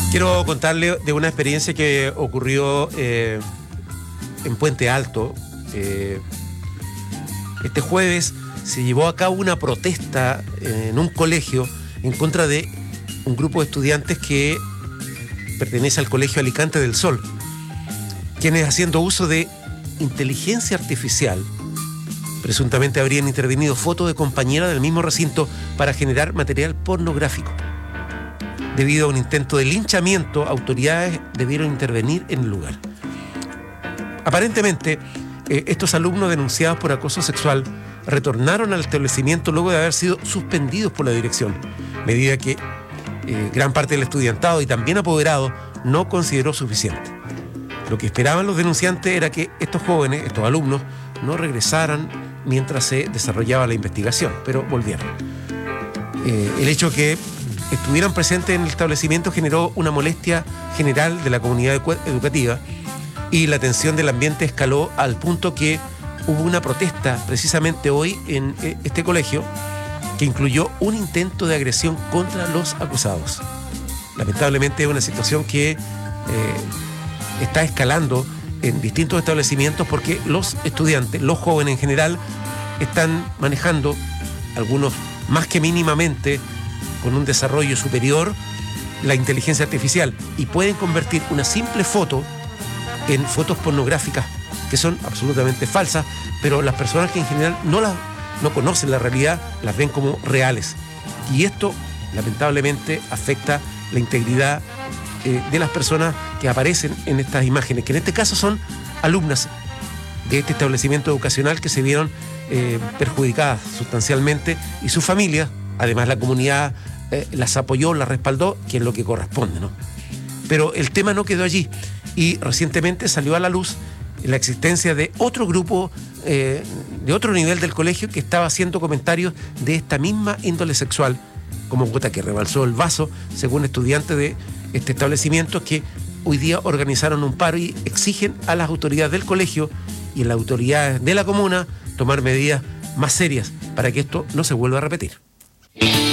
Quiero contarle de una experiencia que ocurrió en Puente Alto. Este jueves se llevó a cabo una protesta en un colegio en contra de un grupo de estudiantes que pertenece al Colegio Alicante del Sol, quienes, haciendo uso de inteligencia artificial, presuntamente habrían intervenido fotos de compañeras del mismo recinto para generar material pornográfico. Debido a un intento de linchamiento, autoridades debieron intervenir en el lugar. Aparentemente, estos alumnos denunciados por acoso sexual retornaron al establecimiento luego de haber sido suspendidos por la dirección, medida que gran parte del estudiantado y también apoderado no consideró suficiente. Lo que esperaban los denunciantes era que estos jóvenes, estos alumnos, no regresaran mientras se desarrollaba la investigación, pero volvieron. El hecho que estuvieran presentes en el establecimiento generó una molestia general de la comunidad educativa y la tensión del ambiente escaló al punto que hubo una protesta precisamente hoy en este colegio que incluyó un intento de agresión contra los acusados. Lamentablemente es una situación que está escalando en distintos establecimientos porque los estudiantes, los jóvenes en general, están manejando, algunos más que mínimamente, con un desarrollo superior, la inteligencia artificial, y pueden convertir una simple foto en fotos pornográficas que son absolutamente falsas, pero las personas que en general no conocen la realidad las ven como reales. Y esto lamentablemente afecta la integridad de las personas que aparecen en estas imágenes, que en este caso son alumnas de este establecimiento educacional que se vieron perjudicadas sustancialmente, y sus familias, además la comunidad, las apoyó, las respaldó, que es lo que corresponde, ¿no? Pero el tema no quedó allí, y recientemente salió a la luz la existencia de otro grupo de otro nivel del colegio que estaba haciendo comentarios de esta misma índole sexual, como gota que rebalsó el vaso, según estudiantes de este establecimiento, que hoy día organizaron un paro y exigen a las autoridades del colegio y a las autoridades de la comuna tomar medidas más serias para que esto no se vuelva a repetir.